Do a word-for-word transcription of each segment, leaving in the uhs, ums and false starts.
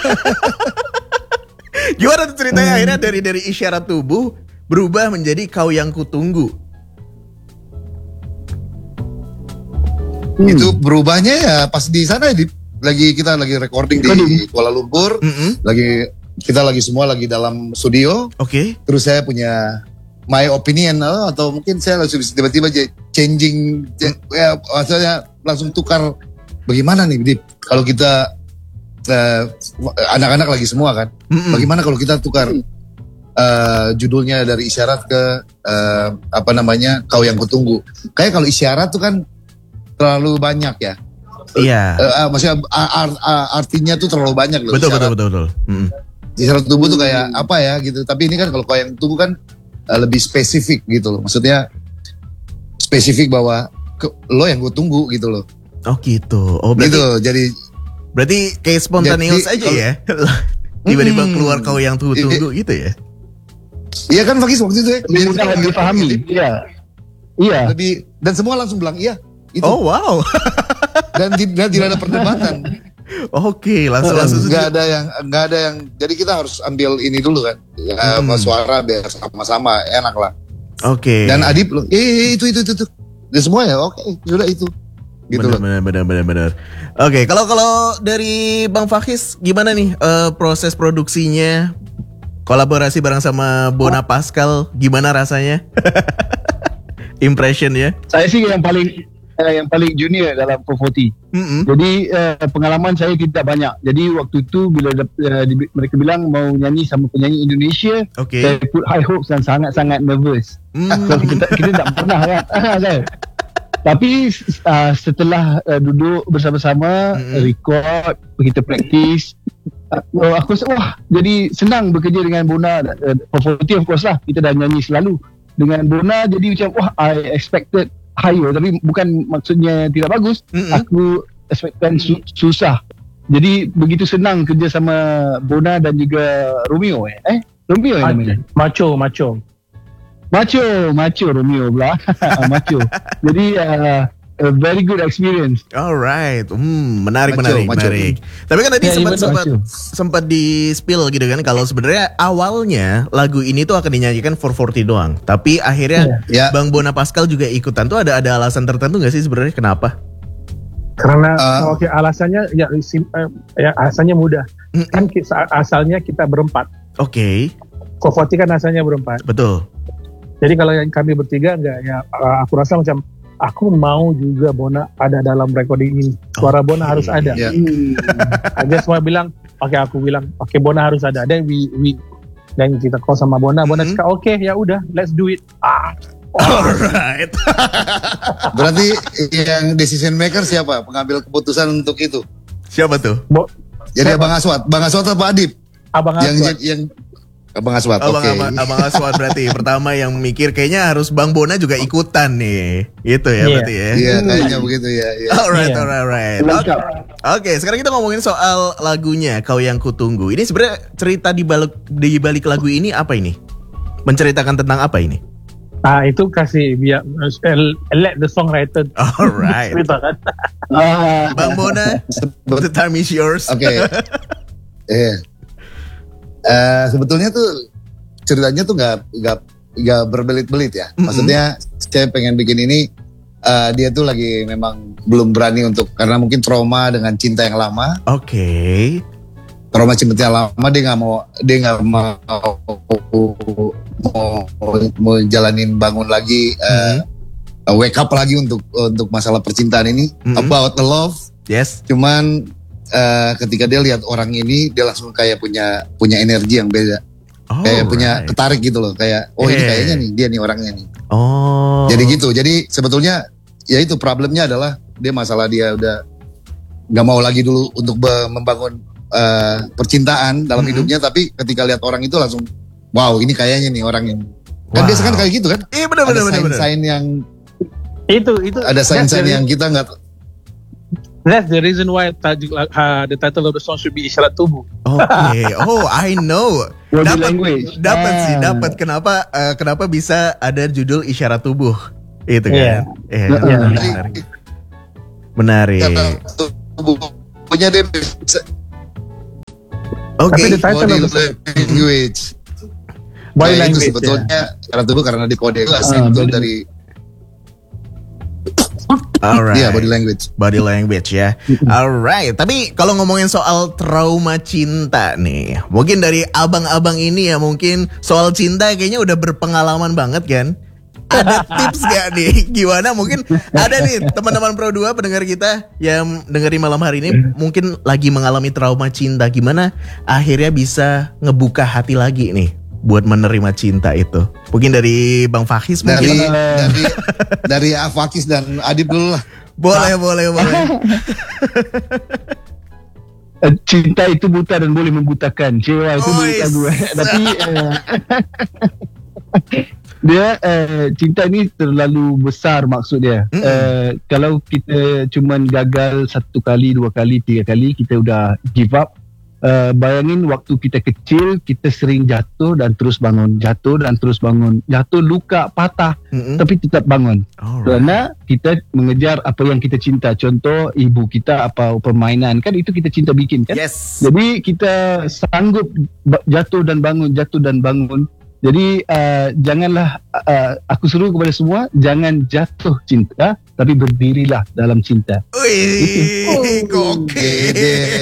Gimana tuh ceritanya akhirnya dari dari isyarat tubuh berubah menjadi kau yang kutunggu? Hmm. Itu berubahnya ya pas di sana di, lagi kita lagi recording di Kuala Lumpur, mm-hmm. lagi kita lagi semua lagi dalam studio. Oke. Okay. Terus saya punya my opinion atau mungkin saya langsung tiba-tiba changing, hmm. ya maksudnya langsung tukar. Bagaimana nih, Dip? Kalau kita uh, anak-anak lagi semua kan, mm-mm. bagaimana kalau kita tukar uh, judulnya dari isyarat ke uh, apa namanya kau yang kutunggu? Kayak kalau isyarat tuh kan terlalu banyak ya. Iya. Uh, uh, maksudnya art, art, artinya tuh terlalu banyak loh. Betul betul betul betul. Mm. Isyarat tubuh tuh kayak apa ya gitu. Tapi ini kan kalau kau yang kutunggu kan uh, lebih spesifik gitu loh. Maksudnya spesifik bahwa ke, lo yang gue tunggu gitu loh. Oh gitu. Oh berarti gitu, jadi berarti kayak spontaneous aja ya. Tiba-tiba keluar kau yang tunggu-tunggu gitu ya. Iya kan Fakis waktu itu ya. Lebih mudah dipahami. Iya. Iya. Lebih dan semua langsung bilang iya. Itu. Oh wow. dan, dan tidak ada perdebatan. Oke, langsung langsung. Enggak ada yang enggak ada yang. Jadi kita harus ambil ini dulu kan. Ya, hmm. suara biar sama-sama enak lah. Oke. Okay. Dan Adip loh. Eh itu itu itu itu. Dan semua ya oke, okay, sudah itu. Gitu benar, benar, benar, benar, benar. Oke, kalau kalau dari Bang Fakis gimana nih uh, proses produksinya, kolaborasi bareng sama Bona Pascal, gimana rasanya? Impression ya? Saya sih yang paling uh, yang paling junior dalam four forty. Mm-hmm. Jadi uh, pengalaman saya tidak banyak. Jadi waktu itu bila uh, di, mereka bilang mau nyanyi sama penyanyi Indonesia, okay. saya put high hopes dan sangat-sangat nervous. Mm. So, kita kita tak pernah kan? Kan? Tapi uh, setelah uh, duduk bersama-sama, mm-hmm. record, kita praktis, uh, aku rasa wah jadi senang bekerja dengan Bona. Uh, four forty of course lah, kita dah nyanyi selalu dengan Bona. Jadi macam wah I expected higher, tapi bukan maksudnya tidak bagus. Mm-hmm. Aku expectkan su- susah. Jadi begitu senang kerja sama Bona dan juga Romeo eh? Eh? Romeo yang namanya? Macho, Macho. Macho, macho Romeo pula. Macho. Jadi uh, a very good experience. Alright, hmm, menarik, macho, menarik, macho. menarik. Tapi kan tadi ya, sempat sempat macho. sempat di spill gitu kan, kalau sebenarnya awalnya lagu ini tuh akan dinyanyikan four forty doang. Tapi akhirnya yeah. Bang Bona Pascal juga ikutan. Tuh ada ada alasan tertentu nggak sih sebenarnya kenapa? Karena uh, oke okay, alasannya ya, sim, uh, ya alasannya mudah. Mm-mm. Kan kita, asalnya kita berempat. Oke. Okay. four forty kan asalnya berempat. Betul. Jadi kalau yang kami bertiga enggak ya aku rasa macam aku mau juga Bona ada dalam recording ini. Suara okay. Bona harus ada. Yeah. Hmm. Aja semua bilang, oke okay, aku bilang, oke okay, Bona harus ada. Dan we we dan kita call sama Bona, Bona mm-hmm. cakap oke okay, ya udah, let's do it. Ah. Alright. Berarti yang decision maker siapa? Pengambil keputusan untuk itu? Siapa tuh? Bo- Jadi siapa? Abang Aswad, Bang Aswad atau Pak Adip? Abang yang, Aswad. Yang, yang Abang Aswad, oke. Okay. Abang, abang Aswad berarti pertama yang mikir kayaknya harus Bang Bona juga ikutan nih. Gitu ya yeah. berarti ya. Iya, yeah, kayaknya begitu ya. Yeah. Alright, yeah. alright, alright. Oke, okay, sekarang kita ngomongin soal lagunya Kau Yang Kutunggu. Ini sebenarnya cerita di balik di balik lagu ini apa ini? Menceritakan tentang apa ini? Ah itu kasih biar uh, let the songwriter. Alright. Ceritakan. Bang Bona, the time is yours. Oke. Okay. Yeah. Uh, sebetulnya tuh ceritanya tuh nggak nggak nggak berbelit-belit ya. Mm-hmm. Maksudnya saya pengen bikin ini uh, dia tuh lagi memang belum berani untuk karena mungkin trauma dengan cinta yang lama. Oke. Okay. Trauma cinta yang lama dia nggak mau dia nggak mau, mau mau mau jalanin bangun lagi mm-hmm. uh, wake up lagi untuk untuk masalah percintaan ini mm-hmm. about the love. Yes. Cuman Uh, ketika dia lihat orang ini dia langsung kayak punya punya energi yang beda, oh, kayak punya right. ketarik gitu loh, kayak oh hey. ini kayaknya nih dia nih orangnya nih. Oh. Jadi gitu, jadi sebetulnya ya itu problemnya adalah dia masalah dia udah nggak mau lagi dulu untuk be- membangun uh, percintaan dalam mm-hmm. hidupnya, tapi ketika lihat orang itu langsung wow ini kayaknya nih orangnya. Kan wow. biasa kan kayak gitu kan? Iya benar benar benar. Ada sign-sign yang itu itu. Ada sign-sign yang kita nggak. That's the reason why tajuk, uh, the title of the song should be Isyarat Tubuh. Oke, okay. oh I know. Dapat, dapat ah. sih, dapat. Kenapa, uh, kenapa bisa ada judul Isyarat Tubuh? Itu kan? Yeah. Yeah, yeah. Menarik. Menarik. Tubuhnya dia bisa. Oke. Tapi the title Body of the language. body Nah, language itu sebetulnya karena tubuh karena di kode kelas Ah, itu body- dari Alright. Iya, body language. Body language ya. Alright. Tapi kalau ngomongin soal trauma cinta nih, mungkin dari abang-abang ini ya mungkin soal cinta kayaknya udah berpengalaman banget kan. Ada tips gak nih gimana mungkin ada nih teman-teman Pro dua pendengar kita yang dengerin malam hari ini mungkin lagi mengalami trauma cinta, gimana akhirnya bisa ngebuka hati lagi nih buat menerima cinta itu. Mungkin dari Bang Fakis Dari mungkin. dari dari Afakis dan Adib dulu lah. Boleh, boleh, boleh. Eh, cinta itu buta dan boleh membutakan. Cewa itu Oh, menurut yes. aku. Tapi eh, dia eh, cinta ni terlalu besar maksud dia. Mm-mm. Eh, kalau kita cuman gagal satu kali, dua kali, tiga kali, kita udah give up. Uh, bayangin waktu kita kecil, kita sering jatuh dan terus bangun, jatuh dan terus bangun, jatuh luka patah, Mm-mm. tapi tetap bangun. Alright. Kerana kita mengejar apa yang kita cinta. Contoh ibu kita apa permainan kan itu kita cinta bikin kan. Yes. Jadi kita sanggup ba- jatuh dan bangun, jatuh dan bangun. Jadi uh, janganlah uh, aku suruh kepada semua jangan jatuh cinta, tapi berdirilah dalam cinta. Wih, gokil.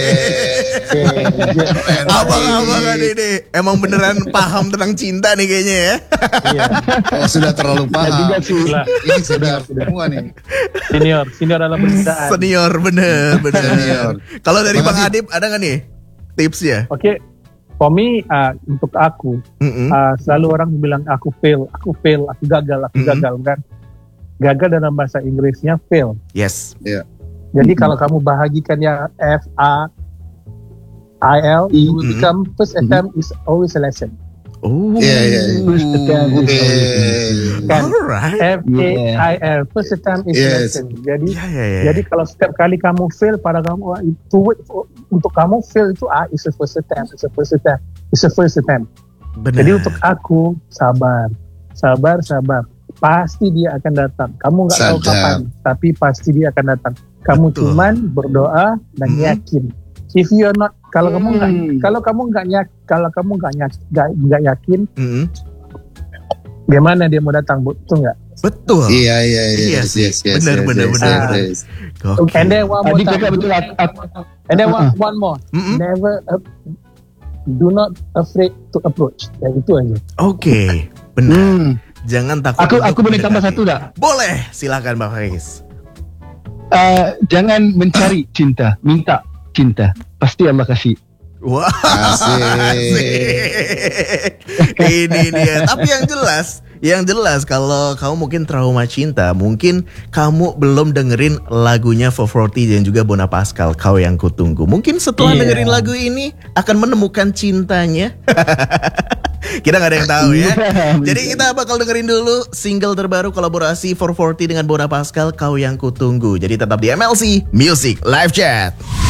Abang-abang ini emang beneran paham tentang cinta nih kayaknya ya. Iya. Oh, sudah terlalu Ya, paham. juga sih. Itulah. Ini senior semua nih. Senior, senior dalam percintaan. Senior bener, bener. Senior. Kalau dari Bang Bang Adib ada nggak nih tipsnya? Oke, for me uh, untuk aku Mm-mm. uh, selalu orang bilang aku fail, aku fail, aku gagal, aku Mhm. gagal kan. Gagal dalam bahasa Inggrisnya fail. Yes. Jadi kalau kamu bahagikan ya F A I L, you will Mhm. become first attempt is always a lesson. Oh. Iya, iya, iya. First attempt is Eh, Kan Alright. F A I L, first attempt is a Yes. lesson. Jadi Ya, ya, ya. Jadi kalau setiap kali kamu fail pada kamu ah, itu untuk kamu fail itu ah is a first attempt, is a first attempt, is a first attempt. Bener. Jadi untuk aku sabar, sabar, sabar. Pasti dia akan datang. Kamu nggak tahu Sadap. kapan, tapi pasti dia akan datang. Kamu Betul. cuman berdoa dan Mhm. yakin. If you are not, kalau kamu nggak, Hmm. kalau kamu nggak nyak, kalau kamu nggak nyak, nggak nggak yakin, Mm-mm. gimana dia mau datang? Betul nggak? Betul. Iya, iya, iya. Iya Yes, sih. yes, yes. Benar, yes, benar, yes, benar. yes, yes. Gokil. And then one more Adik time. cakap betul. Aku, aku, And then one, Uh-uh. one more. Mm-mm. Never, uh, do not afraid to approach. Ya itu aja. Oke. Benar. hmm. Jangan takut. aku, untuk aku boleh tambah mendekati. satu tak? Boleh. Silakan Bang Fakis. Uh, jangan mencari cinta, minta cinta. Pasti Allah kasih. Wah, Asik. asik. Ini dia. Tapi yang jelas, yang jelas kalau kamu mungkin trauma cinta, mungkin kamu belum dengerin lagunya four forty dan juga Bona Pascal, Kau Yang Kutunggu. Mungkin setelah Iya. dengerin lagu ini akan menemukan cintanya. Kita nggak ada yang tahu ya. Jadi kita bakal dengerin dulu single terbaru kolaborasi four forty dengan Bona Pascal, Kau Yang Kutunggu. Jadi tetap di M L C Music Live Chat.